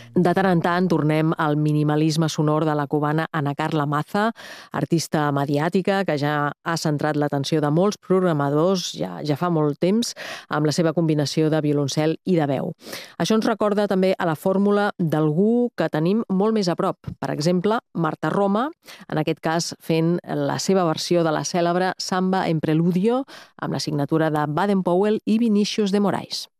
De tant en tant tornem al minimalisme sonor de la cubana Ana Carla Maza, artista mediàtica que ja ha centrat l'atenció de molts programadors ja fa molt temps amb la seva combinació de violoncel i de veu. Això ens recorda també a la fórmula d'algú que tenim molt més a prop. Per exemple, Marta Roma, en aquest cas fent la seva versió de la cèlebre Samba en Preludio amb la signatura de Baden-Powell i Vinícius de Moraes.